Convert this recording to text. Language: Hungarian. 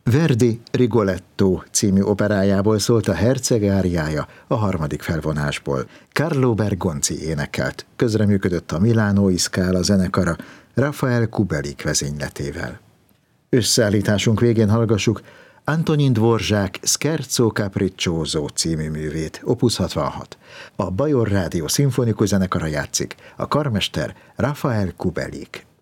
Verdi Rigoletto című operájából szólt a Herceg áriája a harmadik felvonásból. Carlo Bergonzi énekelt, közreműködött a Milánói Scala zenekara Rafael Kubelik vezényletével. Összeállításunk végén hallgassuk Antonin Dvorzsák Scherzo Capriccioso című művét, opus 66. A Bajor Rádió szimfonikus zenekara játszik, a karmester Rafael Kubelik.